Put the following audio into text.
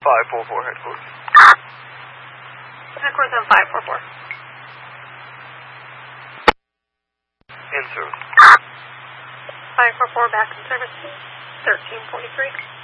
544 headquarters. Headquarters on 544. In service. 544 back in service. 1343.